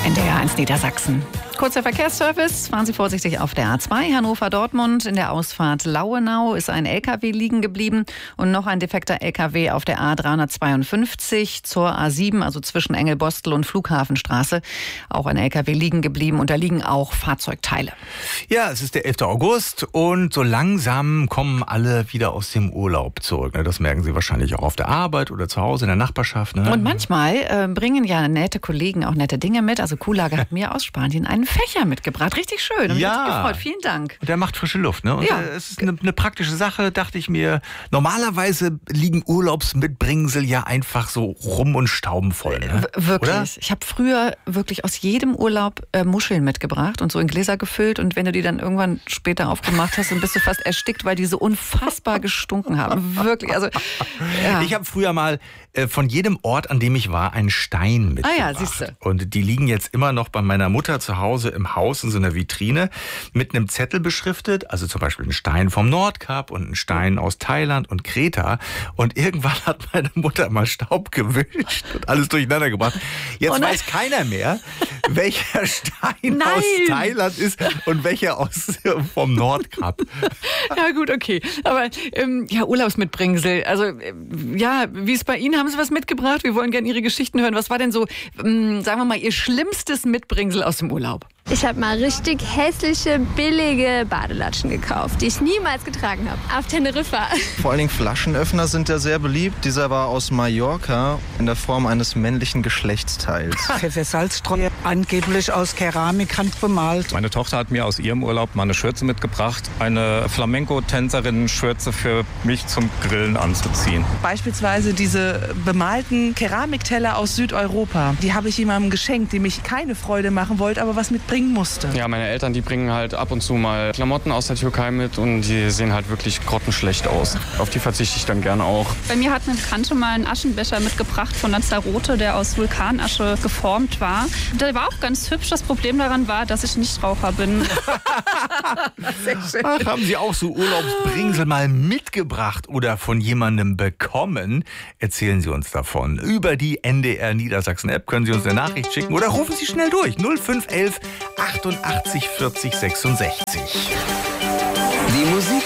NDR1 Niedersachsen. Kurzer Verkehrsservice. Fahren Sie vorsichtig auf der A2 Hannover-Dortmund. In der Ausfahrt Lauenau ist ein LKW liegen geblieben und noch ein defekter LKW auf der A352 zur A7, also zwischen Engelbostel und Flughafenstraße. Auch ein LKW liegen geblieben und da liegen auch Fahrzeugteile. Ja, es ist der 11. August und so langsam kommen alle wieder aus dem Urlaub zurück. Das merken Sie wahrscheinlich auch auf der Arbeit oder zu Hause in der Nachbarschaft. Und manchmal bringen ja nette Kollegen auch nette Dinge mit. Also Kuhlage hat mir aus Spanien einen Fächer mitgebracht. Richtig schön. Und Ja. mich gefreut. Vielen Dank. Und der macht frische Luft, ne? Und Ja. es ist eine praktische Sache, dachte ich mir. Normalerweise liegen Urlaubsmitbringsel ja einfach so rum und stauben voll, ne? Wirklich. Oder? Ich habe früher wirklich aus jedem Urlaub Muscheln mitgebracht und so in Gläser gefüllt. Und wenn du die dann irgendwann später aufgemacht hast, dann bist du fast erstickt, weil die so unfassbar gestunken haben. Wirklich. Also, ja. Ich habe früher mal von jedem Ort, an dem ich war, einen Stein mitgebracht. Ah ja, siehste. Und die liegen jetzt immer noch bei meiner Mutter zu Hause im Haus in so einer Vitrine mit einem Zettel beschriftet. Also zum Beispiel ein Stein vom Nordkap und ein Stein aus Thailand und Kreta. Und irgendwann hat meine Mutter mal Staub gewischt und alles durcheinander gebracht. Jetzt weiß keiner mehr, welcher Stein aus Thailand ist und welcher vom Nordkap. Ja gut, okay. Aber ja, Urlaubsmitbringsel. Also ja, wie ist bei Ihnen? Haben Sie was mitgebracht? Wir wollen gerne Ihre Geschichten hören. Was war denn so, sagen wir mal, Ihr schlimmstes Mitbringsel aus dem Urlaub? Ich habe mal richtig hässliche, billige Badelatschen gekauft, die ich niemals getragen habe. Auf Teneriffa. Vor allen Dingen Flaschenöffner sind ja sehr beliebt. Dieser war aus Mallorca in der Form eines männlichen Geschlechtsteils. Pfeffersalzstreu, angeblich aus Keramik handbemalt. Meine Tochter hat mir aus ihrem Urlaub mal eine Schürze mitgebracht. Eine Flamenco-Tänzerin-Schürze für mich zum Grillen anzuziehen. Beispielsweise diese bemalten Keramikteller aus Südeuropa. Die habe ich jemandem geschenkt, dem ich keine Freude machen wollte, aber was mitbringen musste. Ja, meine Eltern, die bringen halt ab und zu mal Klamotten aus der Türkei mit und die sehen halt wirklich grottenschlecht aus. Auf die verzichte ich dann gerne auch. Bei mir hat eine Bekannte mal einen Aschenbecher mitgebracht von Lanzarote, der aus Vulkanasche geformt war. Der war auch ganz hübsch. Das Problem daran war, dass ich Nichtraucher bin. Sehr schön. Ach, haben Sie auch so Urlaubsbringsel mal mitgebracht oder von jemandem bekommen? Erzählen Sie uns davon. Über die NDR Niedersachsen App können Sie uns eine Nachricht schicken oder rufen Sie schnell durch. 0511 88 40 66. Die Musik